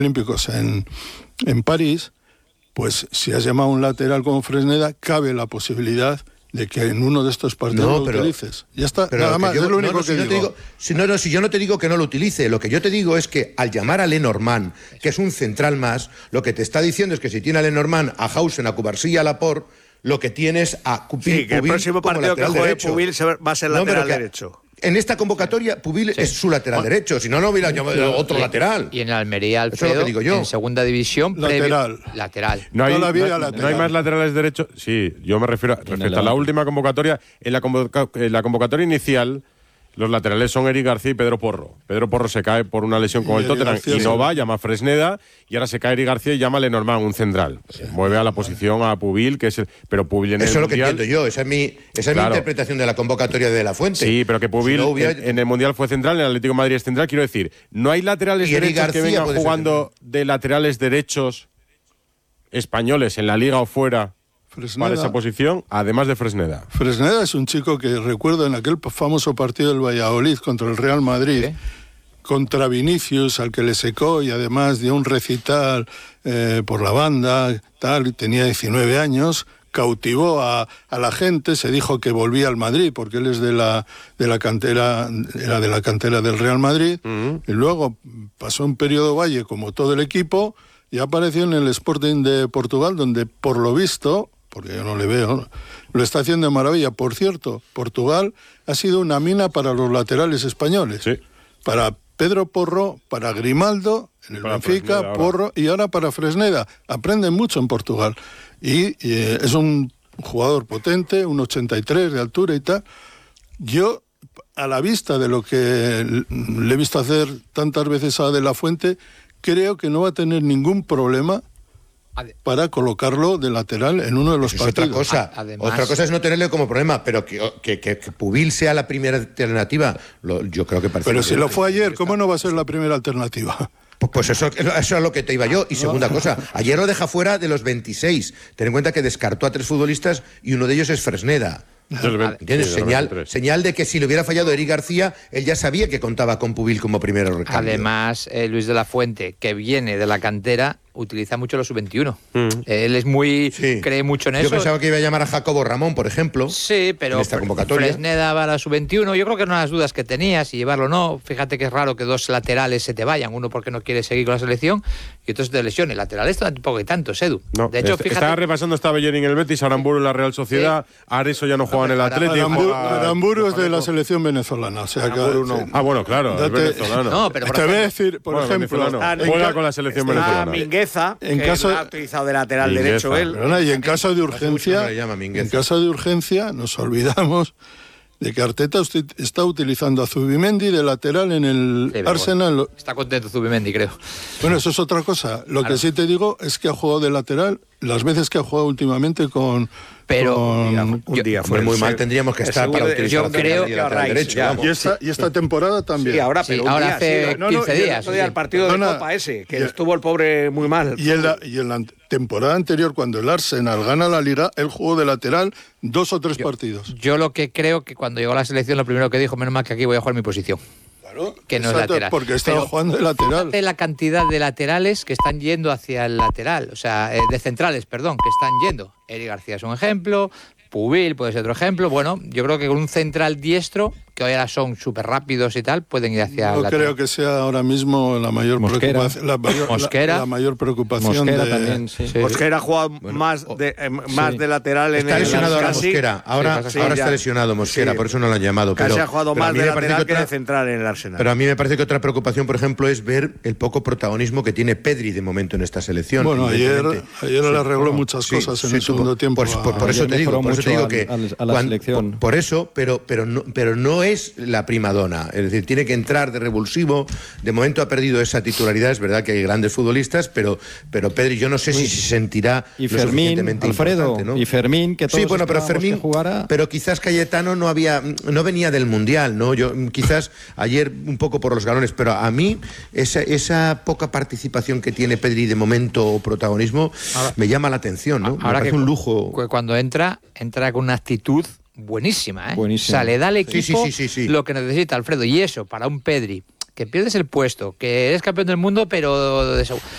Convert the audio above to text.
Olímpicos en París, pues si has llamado a un lateral como Fresneda, cabe la posibilidad de que en uno de estos partidos lo utilices. Ya está, nada más, es lo único que digo. Si yo no te digo que no lo utilice, lo que yo te digo es que al llamar a Lenormand, que es un central más, lo que te está diciendo es que si tiene a Lenormand, a Hausen, a Cubarsí y a Laporte, lo que tienes a Pubil, que el próximo partido que juegue Pubil va a ser lateral derecho. En esta convocatoria, Pubil es su lateral derecho, si no, no hubiera llamado otro lateral. Y en el Almería, Alfredo, eso es lo que digo yo. En segunda división, lateral. No hay más laterales derechos. Sí, yo me refiero respecto a la última convocatoria. En la convocatoria inicial, los laterales son Eric García y Pedro Porro. Pedro Porro se cae por una lesión con el Tottenham y no va, llama a Fresneda, y ahora se cae Eric García y llama a Lenormand, un central. Mueve a la posición a Pubil, que es pero Pubil en el Mundial... Eso es lo que entiendo yo, esa es mi interpretación de la convocatoria de La Fuente. Sí, pero que Pubil en el Mundial fue central, en el Atlético de Madrid es central, quiero decir, no hay laterales derechos que vengan jugando de laterales derechos españoles en la Liga o fuera... Fresneda, para esa posición, además de Fresneda. Fresneda es un chico que recuerdo en aquel famoso partido del Valladolid contra el Real Madrid, contra Vinicius, al que le secó y además dio un recital por la banda, tal, tenía 19 años, cautivó a la gente, se dijo que volvía al Madrid porque él es de la cantera, era de la cantera del Real Madrid, y luego pasó un periodo Valle como todo el equipo y apareció en el Sporting de Portugal, donde por lo visto, porque yo no le veo, lo está haciendo de maravilla. Por cierto, Portugal ha sido una mina para los laterales españoles. Sí. Para Pedro Porro, para Grimaldo, en el Benfica, Fresneda, Porro, y ahora para Fresneda. Aprenden mucho en Portugal. Y es un jugador potente, un 83 de altura y tal. Yo, a la vista de lo que le he visto hacer tantas veces a De La Fuente, creo que no va a tener ningún problema para colocarlo de lateral en uno de los partidos. Otra cosa es no tenerle como problema, pero que Pubil sea la primera alternativa, yo creo que parece... Pero si lo fue ayer, ¿cómo no va a ser la primera alternativa? Pues eso es a lo que te iba yo. Y segunda cosa, ayer lo deja fuera de los 26. Ten en cuenta que descartó a 3 futbolistas y uno de ellos es Fresneda. ¿Entiendes? Señal de que si le hubiera fallado Eric García, él ya sabía que contaba con Pubil como primero recambio. Además, Luis de la Fuente, que viene de la cantera, utiliza mucho los sub-21. Él es muy... cree mucho en eso. Yo pensaba que iba a llamar a Jacobo Ramón, por ejemplo. Sí, pero en esta convocatoria. Fresneda va a la sub-21. Yo creo que no las dudas que tenía, si llevarlo o no. Fíjate que es raro que 2 laterales se te vayan. Uno porque no quiere seguir con la selección y otro se te lesione. Laterales tampoco hay tantos, Edu. No, de hecho, fíjate... Estaba repasando, estaba Bellerín en el Betis, Aramburu en la Real Sociedad, Areso ya no juega en el Atlético. Aramburu es de la selección venezolana. O sea, no. Bueno, claro, es venezolano. No, pero te voy a decir, por ejemplo... Juega con la selección venezolana. Mingueza, ha utilizado de lateral derecho él. Y en caso de urgencia, nos olvidamos de que Arteta está utilizando a Zubimendi de lateral en el Arsenal. Bueno, está contento Zubimendi, creo. Bueno, eso es otra cosa. Lo que sí te digo es que ha jugado de lateral las veces que ha jugado últimamente con... Pero un día fue muy mal, tendríamos que estar para utilizar yo creo que lateral derecho. Y esta temporada también. Sí, ahora hace 15 días. El partido de Copa ese, que estuvo el pobre muy mal. Y en la temporada anterior, cuando el Arsenal gana la Liga, él jugó de lateral 2 o 3 partidos. Yo lo que creo que cuando llegó a la selección, lo primero que dijo, menos mal que aquí voy a jugar mi posición. Claro, que no es lateral. Porque estaba jugando de lateral. De la cantidad de laterales que están yendo hacia el lateral, o sea, de centrales, perdón, que están yendo. Eric García es un ejemplo, Pubil puede ser otro ejemplo. Bueno, yo creo que con un central diestro, que hoy ahora son súper rápidos y tal, pueden ir hacia el lateral. Creo que sea ahora mismo la mayor preocupación. La mayor preocupación. Mosquera también, sí. Mosquera ha jugado más de lateral en el... Está lesionado ahora Mosquera. Ahora está lesionado Mosquera, por eso no lo han llamado. Casi ha jugado más de lateral que de central en el Arsenal. Pero a mí me parece que otra preocupación, por ejemplo, es ver el poco protagonismo que tiene Pedri de momento en esta selección. Bueno, ayer le arregló muchas cosas en el segundo tiempo. Por eso te digo que a la selección. Por eso, pero no es la primadona. Es decir, tiene que entrar de revulsivo. De momento ha perdido esa titularidad. Es verdad que hay grandes futbolistas, pero Pedri, yo no sé si se sentirá y Fermín, Alfredo, ¿no? Y Fermín, que todos pero Fermín jugara. Pero quizás Cayetano no venía del Mundial, ¿no? Yo quizás ayer un poco por los galones, pero a mí esa poca participación que tiene Pedri de momento o protagonismo me llama la atención, ¿no? Ahora me parece un lujo. Cuando entra con una actitud buenísima, ¿eh? Buenísima. O sea, le da al equipo lo que necesita, Alfredo. Y eso, para un Pedri, que pierdes el puesto, que eres campeón del mundo, pero